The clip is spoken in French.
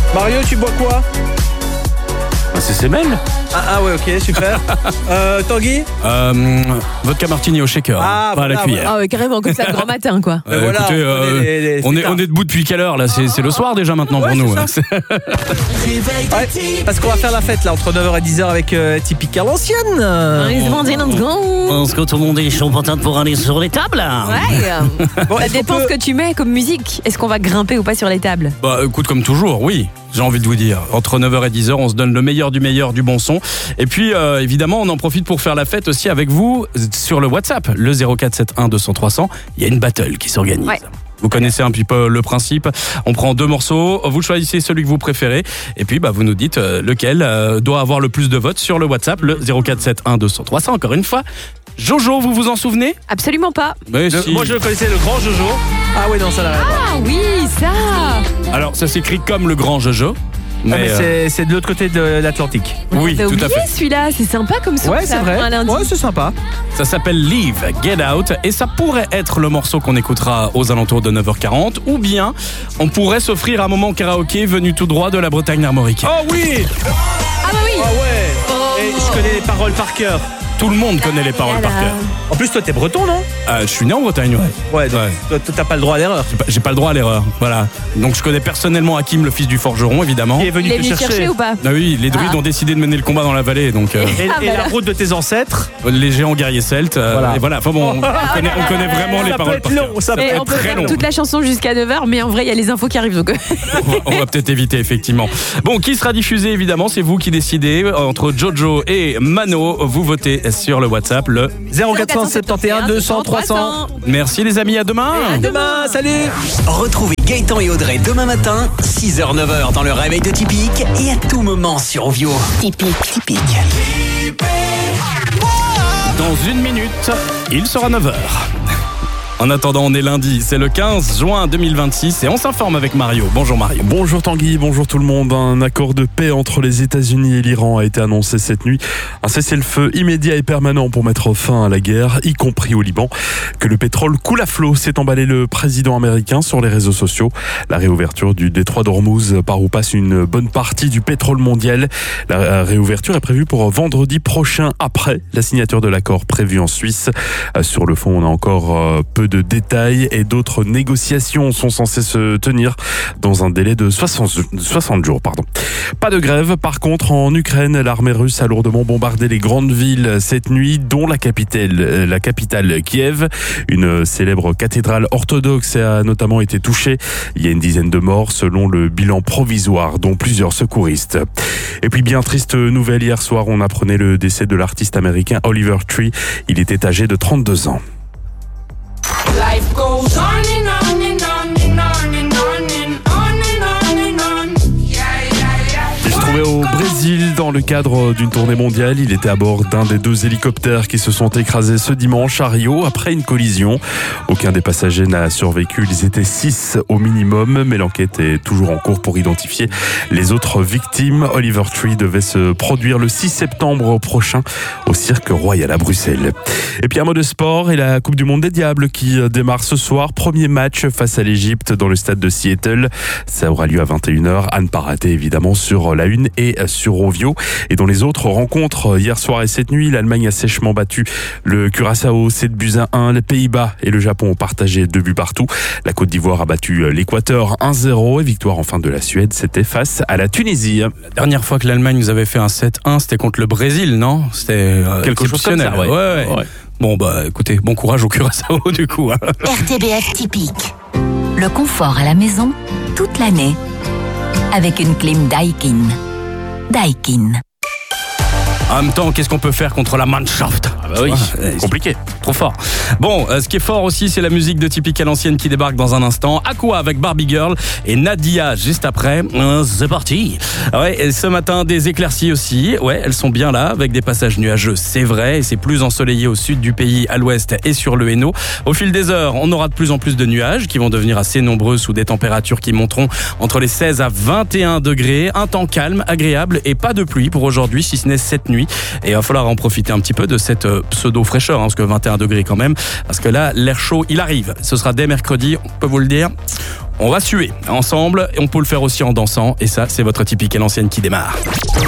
Mario, tu bois quoi? C'est Semel. Ah ouais, ok, super. Tanguy? Vodka martini au shaker, pas à la cuillère. Ah ouais, carrément, comme ça, le grand matin, quoi. Voilà, écoutez, on est debout depuis quelle heure là? C'est le soir déjà maintenant pour nous. Ouais, parce qu'on va faire la fête là entre 9h et 10h avec Typique à l'ancienne. Est-ce que tout le monde est chaud patate pour aller sur les tables? Ouais. Bon, Ça est-ce qu'on dépend peut- ce que tu mets comme musique. Est-ce qu'on va grimper ou pas sur les tables? Bah écoute, comme toujours, oui. J'ai envie de vous dire, entre 9h et 10h, on se donne le meilleur du bon son. Et puis, évidemment, on en profite pour faire la fête aussi avec vous sur le WhatsApp, le 0471 200 300. Il y a une battle qui s'organise. Ouais. Vous connaissez un petit peu le principe. On prend 2 morceaux, vous choisissez celui que vous préférez, et puis vous nous dites lequel doit avoir le plus de votes sur le WhatsApp, le 0471 200 300. Encore une fois, Jojo, vous vous en souvenez? Absolument pas. Mais si. Moi je le connaissais, le grand Jojo. Ah ouais, non, ça n'a rien à voir. Ah oui, ça. Alors, ça s'écrit comme le grand Jojo. Ah, mais c'est de l'autre côté de l'Atlantique. Oui, T'as tout oublié à fait. celui-là, c'est sympa comme son. Ouais, c'est vrai. Un lundi. Ouais, c'est sympa. Ça s'appelle Leave, Get Out, et ça pourrait être le morceau qu'on écoutera aux alentours de 9h40, ou bien on pourrait s'offrir un moment karaoké venu tout droit de la Bretagne armoricaine. Oh oui. Ah bah oui. Ah ouais. Et je connais les paroles par cœur. Tout le monde connaît les paroles par cœur. En plus, toi, t'es breton, non? Je suis né en Bretagne, ouais. Ouais, donc toi, t'as pas le droit à l'erreur. J'ai pas le droit à l'erreur, voilà. Donc je connais personnellement Hakim, le fils du forgeron, évidemment. Qui est venu Il est te venu chercher. chercher ou pas? Ah oui, les druides ont décidé de mener le combat dans la vallée, donc Et bah la là. route de tes ancêtres. les géants guerriers celtes. Voilà. Et voilà, enfin bon, on connaît vraiment les Ça peut paroles être par cœur. long, ça peut Et être on peut très faire long. toute la chanson jusqu'à 9h, mais en vrai, il y a les infos qui arrivent. Donc... On va peut-être éviter, effectivement. Bon, qui sera diffusé, évidemment, c'est vous qui décidez. Entre Jojo et Mano, vous votez sur le WhatsApp, le 0471 200 300. Merci les amis, à demain. À demain, salut. Retrouvez Gaëtan et Audrey demain matin, 6h-9h dans le réveil de Typique et à tout moment sur Ovio. Typique. Dans 1 minute, il sera 9h. En attendant, on est lundi, c'est le 15 juin 2026 et on s'informe avec Mario. Bonjour Mario. Bonjour Tanguy, bonjour tout le monde. Un accord de paix entre les États-Unis et l'Iran a été annoncé cette nuit. Un cessez-le-feu immédiat et permanent pour mettre fin à la guerre, y compris au Liban. Que le pétrole coule à flot, s'est emballé le président américain sur les réseaux sociaux. La réouverture du détroit d'Ormuz, par où passe une bonne partie du pétrole mondial. La réouverture est prévue pour vendredi prochain, après la signature de l'accord prévu en Suisse. Sur le fond, on a encore peu de détails et d'autres négociations sont censées se tenir dans un délai de 60 jours. Pas de grève, par contre, en Ukraine, l'armée russe a lourdement bombardé les grandes villes cette nuit, dont la capitale Kiev. Une célèbre cathédrale orthodoxe a notamment été touchée. Il y a une dizaine de morts selon le bilan provisoire, dont plusieurs secouristes. Et puis, bien triste nouvelle, hier soir, on apprenait le décès de l'artiste américain Oliver Tree. Il était âgé de 32 ans. Life goes on and on and on and on and on and on and on and on. Yeah. Il se trouvait au Brésil dans le cadre d'une tournée mondiale. Il était à bord d'un des 2 hélicoptères qui se sont écrasés ce dimanche à Rio après une collision. Aucun des passagers n'a survécu. Ils étaient 6 au minimum, mais l'enquête est toujours en cours pour identifier les autres victimes. Oliver Tree devait se produire le 6 septembre prochain au Cirque Royal à Bruxelles. Et puis un mot de sport et la Coupe du Monde des Diables qui démarre ce soir. Premier match face à l'Égypte dans le stade de Seattle. Ça aura lieu à 21h. À ne pas rater évidemment sur la Une et sur Ovio. Et dans les autres rencontres, hier soir et cette nuit, l'Allemagne a sèchement battu le Curaçao 7-1. Les Pays-Bas et le Japon ont partagé 2 buts partout. La Côte d'Ivoire a battu l'Équateur 1-0. Et victoire enfin de la Suède, c'était face à la Tunisie. La dernière fois que l'Allemagne nous avait fait un 7-1, c'était contre le Brésil, non? C'était Quelque chose comme ça, exceptionnel. Ouais. Bon, écoutez, bon courage au Curaçao du coup. RTBF Typique. Le confort à la maison, toute l'année. Avec une clim Daikin. Daikin. En même temps, qu'est-ce qu'on peut faire contre la Mannschaft? Bah oui, c'est compliqué. Trop fort. Bon, ce qui est fort aussi, c'est la musique de Typique à l'ancienne qui débarque dans un instant. Aqua avec Barbie Girl et Nadia juste après. C'est parti. Ouais, et ce matin, des éclaircies aussi. Ouais, elles sont bien là avec des passages nuageux, c'est vrai. Et c'est plus ensoleillé au sud du pays, à l'ouest et sur le Hainaut. Au fil des heures, on aura de plus en plus de nuages qui vont devenir assez nombreux sous des températures qui monteront entre les 16 à 21 degrés. Un temps calme, agréable et pas de pluie pour aujourd'hui, si ce n'est cette nuit. Et il va falloir en profiter un petit peu de cette pseudo-fraîcheur, parce que 21 degrés quand même, parce que là, l'air chaud, il arrive. Ce sera dès mercredi, on peut vous le dire. On va suer ensemble et on peut le faire aussi en dansant. Et ça, c'est votre typique à l'ancienne qui démarre.